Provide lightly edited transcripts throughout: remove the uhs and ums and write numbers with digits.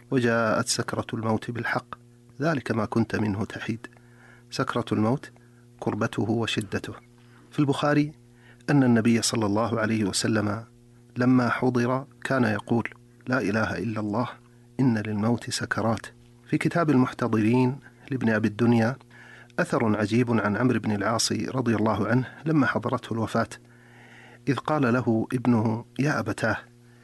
وجاءت سكرة الموت بالحق، ذلك ما كنت منه تحيد. سكرة الموت كربته وشدته. في البخاري أن النبي صلى الله عليه وسلم لما حضر كان يقول: لا إله إلا الله، إن للموت سكرات. في كتاب المحتضرين لابن أبي الدنيا أثر عجيب عن عمرو بن العاص رضي الله عنه لما حضرته الوفاة، إذ قال له ابنه: يا أبتاه،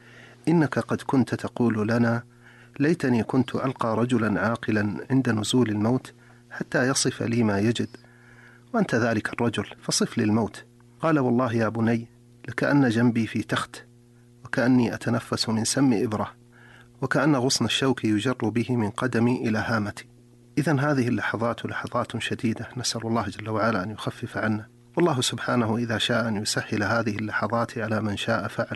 إنك قد كنت تقول لنا: ليتني كنت ألقى رجلا عاقلا عند نزول الموت حتى يصف لي ما يجد، وأنت ذلك الرجل فصف لي الموت. قال: والله يا بني، لكأن جنبي في تخت، وكأني أتنفس من سم إبرة، وكأن غصن الشوك يجر به من قدمي إلى هامتي. إذن هذه اللحظات لحظات شديدة، نسأل الله جل وعلا أن يخفف عنا، والله سبحانه إذا شاء أن يسهل هذه اللحظات على من شاء فعل.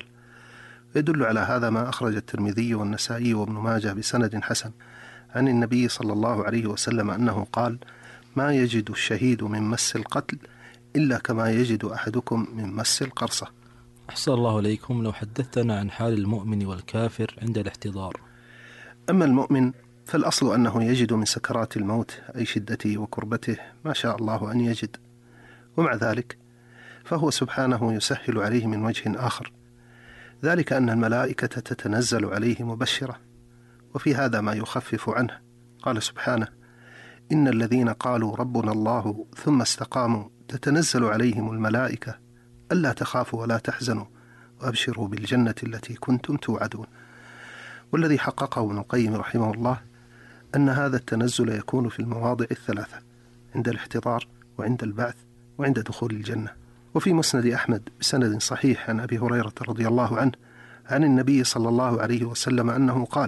يدل على هذا ما أخرج الترمذي والنسائي وابن ماجه بسند حسن عن النبي صلى الله عليه وسلم أنه قال: ما يجد الشهيد من مس القتل إلا كما يجد أحدكم من مس القرصة. أحسن الله إليكم، لو حدثتنا عن حال المؤمن والكافر عند الاحتضار. أما المؤمن فالأصل أنه يجد من سكرات الموت أي شدته وكربته ما شاء الله أن يجد، ومع ذلك فهو سبحانه يسهل عليه من وجه آخر، ذلك أن الملائكة تتنزل عليه مبشرة، وفي هذا ما يخفف عنه. قال سبحانه: إن الذين قالوا ربنا الله ثم استقاموا تتنزل عليهم الملائكة ألا تخافوا ولا تحزنوا وأبشروا بالجنة التي كنتم توعدون. والذي حققه ابن القيم رحمه الله أن هذا التنزل يكون في المواضع الثلاثة: عند الاحتضار، وعند البعث، وعند دخول الجنة. وفي مسند أحمد بسند صحيح عن أبي هريرة رضي الله عنه عن النبي صلى الله عليه وسلم أنه قال: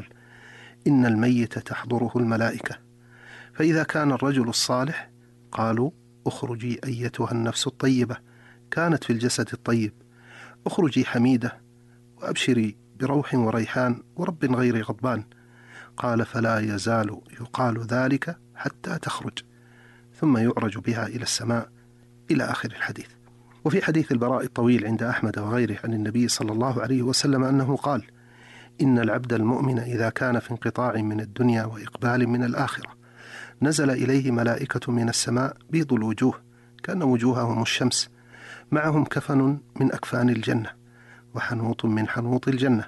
إن الميت تحضره الملائكة، فإذا كان الرجل الصالح قالوا: اخرجي أيتها النفس الطيبة كانت في الجسد الطيب، اخرجي حميدة وأبشري بروح وريحان ورب غير غضبان. قال: فلا يزال يقال ذلك حتى تخرج، ثم يعرج بها إلى السماء، إلى آخر الحديث. وفي حديث البراء الطويل عند أحمد وغيره عن النبي صلى الله عليه وسلم أنه قال: إن العبد المؤمن إذا كان في انقطاع من الدنيا وإقبال من الآخرة نزل إليه ملائكة من السماء بيض الوجوه كأن وجوههم الشمس، معهم كفن من أكفان الجنة وحنوط من حنوط الجنة،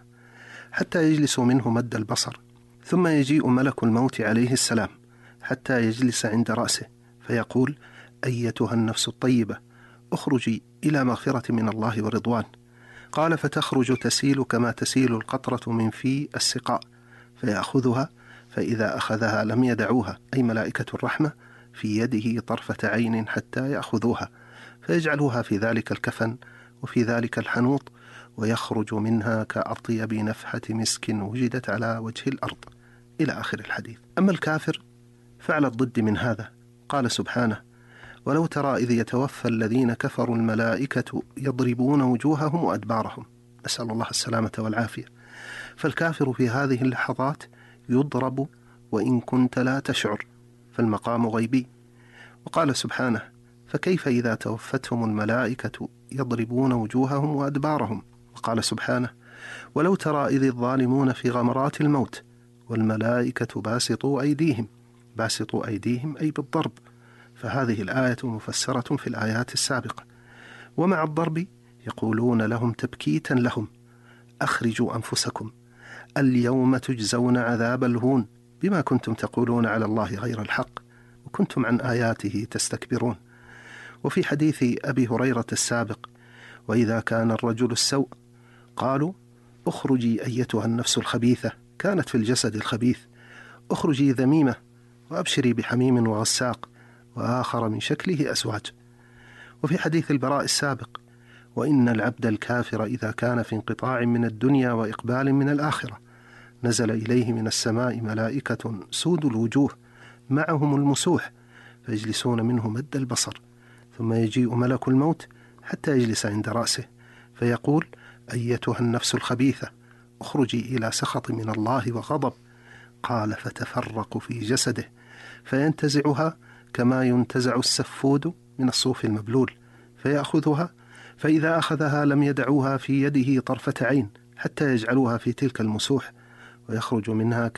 حتى يجلس منه مد البصر، ثم يجيء ملك الموت عليه السلام حتى يجلس عند رأسه فيقول: أيتها النفس الطيبة، اخرجي إلى مغفرة من الله ورضوان. قال: فتخرج تسيل كما تسيل القطرة من في السقاء، فيأخذها، فإذا أخذها لم يدعوها، أي ملائكة الرحمة، في يده طرفة عين حتى يأخذوها، فيجعلوها في ذلك الكفن وفي ذلك الحنوط، ويخرج منها كأطيب نفحة مسك وجدت على وجه الأرض، إلى آخر الحديث. أما الكافر فعل الضد من هذا. قال سبحانه: ولو ترى إذ يتوفى الذين كفروا الملائكة يضربون وجوههم وأدبارهم، نسأل الله السلامة والعافية. فالكافر في هذه اللحظات يضرب وإن كنت لا تشعر، فالمقام غيبي. وقال سبحانه: فكيف إذا توفتهم الملائكة يضربون وجوههم وأدبارهم. وقال سبحانه: ولو ترى إذ الظالمون في غمرات الموت والملائكة باسطوا أيديهم أي بالضرب. فهذه الآية مفسرة في الآيات السابقة. ومع الضرب يقولون لهم تبكيتا لهم: أخرجوا أنفسكم اليوم تجزون عذاب الهون بما كنتم تقولون على الله غير الحق وكنتم عن آياته تستكبرون. وفي حديث أبي هريرة السابق: وإذا كان الرجل السوء قالوا: اخرجي أيتها النفس الخبيثة كانت في الجسد الخبيث، اخرجي ذميمة وأبشري بحميم وغساق وآخر من شكله أزواج. وفي حديث البراء السابق: وإن العبد الكافر إذا كان في انقطاع من الدنيا وإقبال من الآخرة نزل إليه من السماء ملائكة سود الوجوه معهم المسوح، فيجلسون منه مد البصر، ثم يجيء ملك الموت حتى يجلس عند رأسه فيقول: أيتها النفس الخبيثة، اخرجي إلى سخط من الله وغضب. قال: فتفرق في جسده فينتزعها كما ينتزع السفود من الصوف المبلول، فيأخذها، فإذا أخذها لم يدعوها في يده طرفة عين حتى يجعلوها في تلك المسوح، ويخرج منها